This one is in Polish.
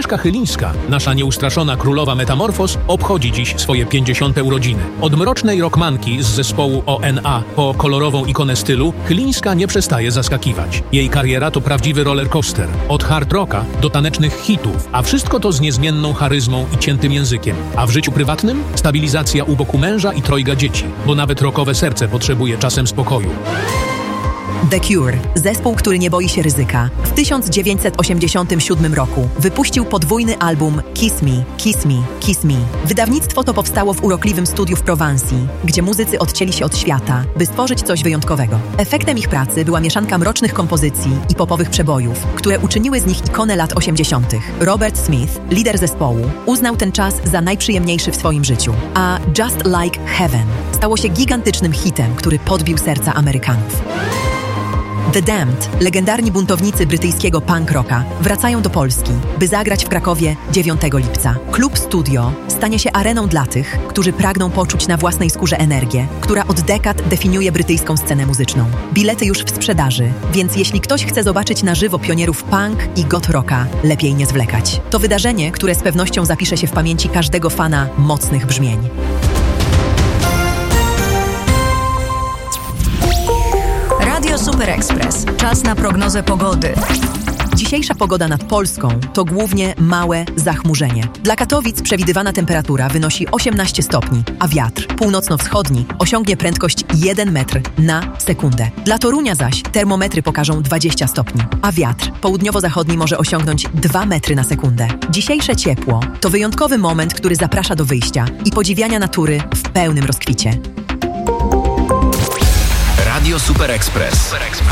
Agnieszka Chylińska, nasza nieustraszona królowa Metamorfoz, obchodzi dziś swoje 50. urodziny. Od mrocznej rockmanki z zespołu ONA po kolorową ikonę stylu, Chylińska nie przestaje zaskakiwać. Jej kariera to prawdziwy rollercoaster. Od hard rocka do tanecznych hitów, a wszystko to z niezmienną charyzmą i ciętym językiem. A w życiu prywatnym? Stabilizacja u boku męża i trojga dzieci, bo nawet rockowe serce potrzebuje czasem spokoju. The Cure, zespół, który nie boi się ryzyka, w 1987 roku wypuścił podwójny album Kiss Me, Kiss Me, Kiss Me. Wydawnictwo to powstało w urokliwym studiu w Prowansji, gdzie muzycy odcięli się od świata, by stworzyć coś wyjątkowego. Efektem ich pracy była mieszanka mrocznych kompozycji i popowych przebojów, które uczyniły z nich ikonę lat 80. Robert Smith, lider zespołu, uznał ten czas za najprzyjemniejszy w swoim życiu, a Just Like Heaven stało się gigantycznym hitem, który podbił serca Amerykanów. The Damned, legendarni buntownicy brytyjskiego punk rocka, wracają do Polski, by zagrać w Krakowie 9 lipca. Klub Studio stanie się areną dla tych, którzy pragną poczuć na własnej skórze energię, która od dekad definiuje brytyjską scenę muzyczną. Bilety już w sprzedaży, więc jeśli ktoś chce zobaczyć na żywo pionierów punk i goth rocka, lepiej nie zwlekać. To wydarzenie, które z pewnością zapisze się w pamięci każdego fana mocnych brzmień. Radio Super Express. Czas na prognozę pogody. Dzisiejsza pogoda nad Polską to głównie małe zachmurzenie. Dla Katowic przewidywana temperatura wynosi 18 stopni, a wiatr północno-wschodni osiągnie prędkość 1 metr na sekundę. Dla Torunia zaś termometry pokażą 20 stopni, a wiatr południowo-zachodni może osiągnąć 2 metry na sekundę. Dzisiejsze ciepło to wyjątkowy moment, który zaprasza do wyjścia i podziwiania natury w pełnym rozkwicie. Radio Super Express.